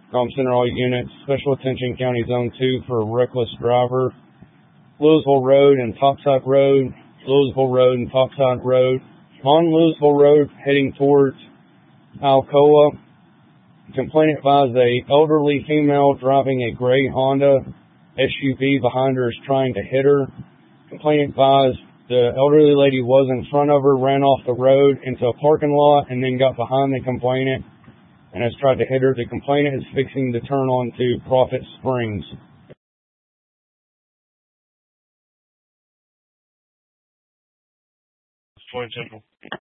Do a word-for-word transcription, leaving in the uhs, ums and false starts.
Com Center, all units, special attention County Zone two for a reckless driver. Louisville Road and Topside Road, Louisville Road and Topside Road. On Louisville Road, heading towards Alcoa, complainant advised a elderly female driving a gray Honda S U V behind her is trying to hit her. Complainant advised the elderly lady was in front of her, ran off the road into a parking lot, and then got behind the complainant and has tried to hit her. The complainant is fixing to turn onto Prophet Springs. Point Central.